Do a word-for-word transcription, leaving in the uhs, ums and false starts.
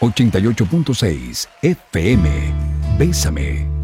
ochenta y ocho punto seis F M. Bésame.